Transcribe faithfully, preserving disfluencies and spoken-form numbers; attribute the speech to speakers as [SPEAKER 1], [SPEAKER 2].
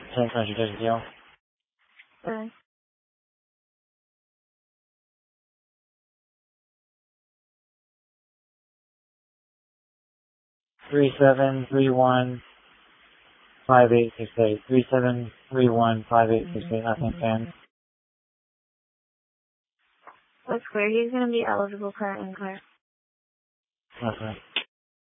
[SPEAKER 1] Ten Central District Deal.
[SPEAKER 2] Bye.
[SPEAKER 1] Three seven three one five eight six eight. Three seven three one five eight six eight. Nothing can.
[SPEAKER 2] That's clear. He's going to be eligible current and clear.
[SPEAKER 1] Nothing.